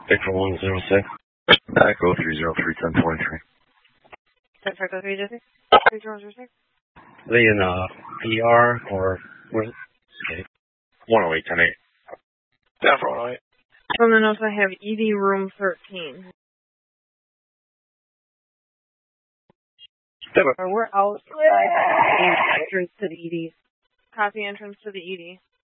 Echo 106. Echo 303 1043. Echo 306? 3006? Are they in ER or where's it? 108, 10-8. Down for 108. From the notes I have ED room 13. Or we're out. Entrance to the ED. Copy entrance to the ED.